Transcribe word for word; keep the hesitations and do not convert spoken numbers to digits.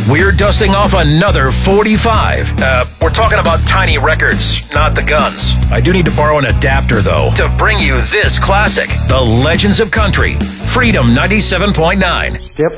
we're dusting off another forty-five. Uh, we're talking about tiny records, not the guns. I do need to borrow an adapter, though, to bring you this classic, The Legends of Country, Freedom ninety-seven point nine. Step